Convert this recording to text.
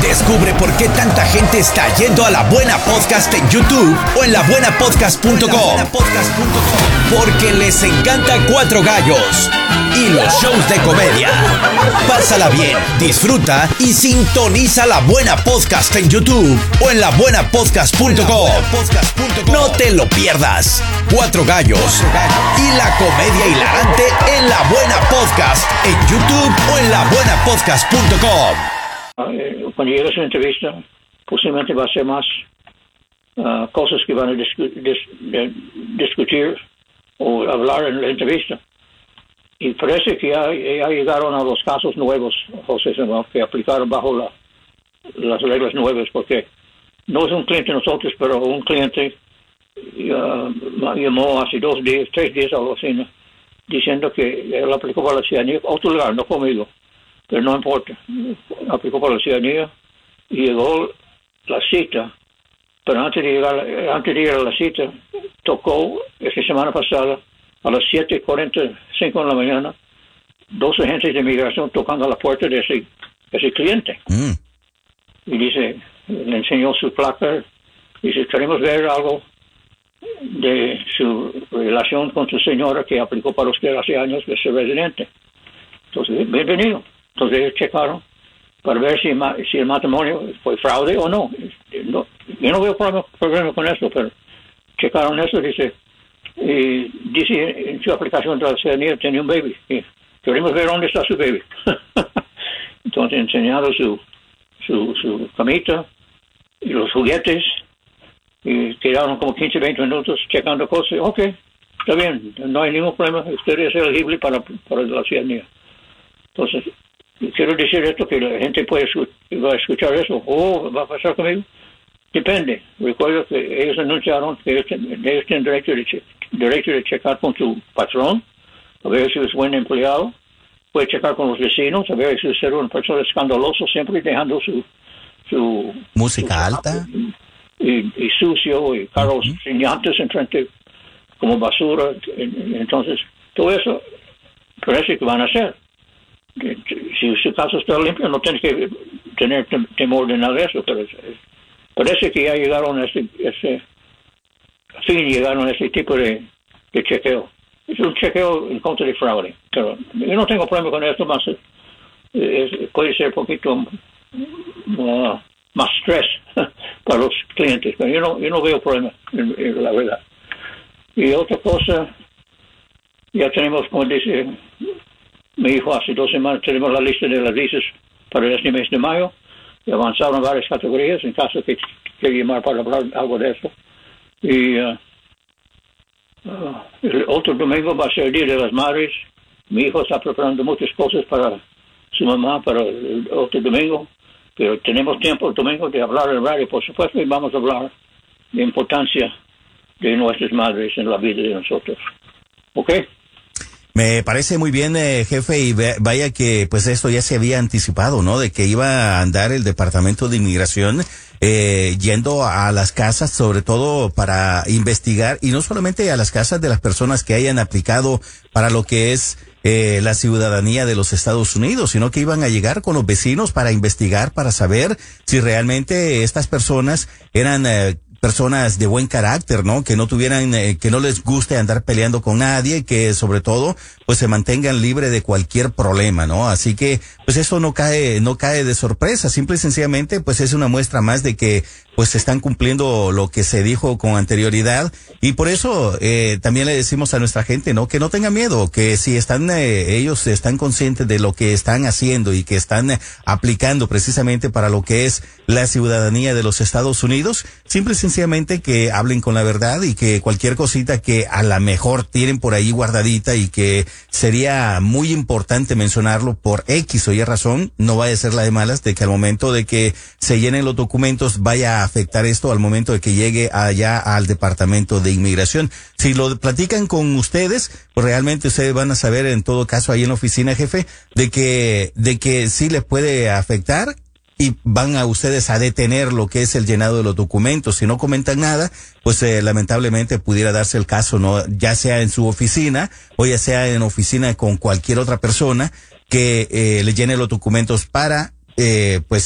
Descubre por qué tanta gente está yendo a La Buena Podcast en YouTube o en labuenapodcast.com. Porque les encanta Cuatro Gallos y los shows de comedia. Pásala bien, disfruta y sintoniza La Buena Podcast en YouTube o en labuenapodcast.com. No te lo pierdas. Cuatro Gallos y la comedia hilarante en La Buena Podcast en YouTube o en labuenapodcast.com. Cuando llegue a su entrevista, posiblemente va a ser más cosas que van a discutir o hablar en la entrevista. Y parece que ya llegaron a los casos nuevos, José, que aplicaron bajo las reglas nuevas, porque no es un cliente de nosotros, pero un cliente llamó hace 2 días, 3 días, algo así, ¿no? Diciendo que él aplicó para la ciudadanía, otro lugar, no conmigo, pero no importa. Aplicó para la ciudadanía y llegó la cita, pero antes de llegar a la cita, tocó esta semana pasada a las 7:45 de la mañana, 2 agentes de inmigración tocando a la puerta de ese cliente. Y dice, le enseñó su placa, dice, queremos ver algo de su relación con su señora que aplicó para usted hace años, que es residente. Entonces, bienvenido. Entonces ellos checaron para ver si el matrimonio fue fraude o no. Yo no veo problema con eso, pero checaron eso, dice en su aplicación de la ciudadanía tenía un baby. Y queremos ver dónde está su baby. Entonces enseñaron su camita y los juguetes y quedaron como 15, 20 minutos checando cosas. Ok, está bien, no hay ningún problema, usted es elegible para la ciudadanía. Entonces, quiero decir esto, que la gente va a escuchar eso. ¿Va a pasar conmigo? Depende. Recuerdo que ellos anunciaron que ellos tienen derecho de checar con su patrón, a ver si es buen empleado. Puede checar con los vecinos, a ver si es una persona escandalosa, siempre dejando su música alta y sucio y carros sin llantas enfrente como basura. Entonces, todo eso parece que van a hacer. Si su casa está limpio, no tiene que tener temor de nada de eso, pero parece que ya llegaron a ese tipo de chequeo. Es un chequeo en contra de fraude, pero yo no tengo problema con esto, más puede ser un poquito más estrés para los clientes, pero yo no veo problema, en la verdad. Y otra cosa, ya tenemos, como dice mi hijo, hace 2 semanas tenemos la lista de las visas para este mes de mayo, y avanzaron varias categorías, en caso que quiera llamar para hablar algo de eso. Y el otro domingo va a ser el Día de las Madres. Mi hijo está preparando muchas cosas para su mamá para el otro domingo, pero tenemos tiempo el domingo de hablar en radio, por supuesto, y vamos a hablar de la importancia de nuestras madres en la vida de nosotros. ¿Ok? Me parece muy bien, jefe, y vaya que pues esto ya se había anticipado, ¿no? De que iba a andar el Departamento de Inmigración yendo a las casas, sobre todo para investigar, y no solamente a las casas de las personas que hayan aplicado para lo que es la ciudadanía de los Estados Unidos, sino que iban a llegar con los vecinos para investigar, para saber si realmente estas personas eran personas de buen carácter, ¿no? Que no tuvieran, que no les guste andar peleando con nadie, que sobre todo, pues se mantengan libre de cualquier problema, ¿no? Así que, pues eso no cae de sorpresa, simple y sencillamente, pues es una muestra más de que, pues se están cumpliendo lo que se dijo con anterioridad, y por eso, también le decimos a nuestra gente, ¿no? Que no tengan miedo, que si están, ellos están conscientes de lo que están haciendo y que están aplicando precisamente para lo que es la ciudadanía de los Estados Unidos, simple y sencillamente que hablen con la verdad, y que cualquier cosita que a la mejor tienen por ahí guardadita y que sería muy importante mencionarlo por X o Y razón, no vaya a ser la de malas, de que al momento de que se llenen los documentos vaya a afectar esto al momento de que llegue allá al Departamento de Inmigración. Si lo platican con ustedes, pues realmente ustedes van a saber, en todo caso ahí en la oficina, jefe, de que sí les puede afectar, y van a ustedes a detener lo que es el llenado de los documentos. Si no comentan nada, pues lamentablemente pudiera darse el caso, ¿no? Ya sea en su oficina o ya sea en oficina con cualquier otra persona que le llene los documentos para pues